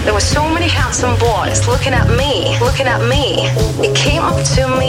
There were so many handsome boys looking at me. It came up to me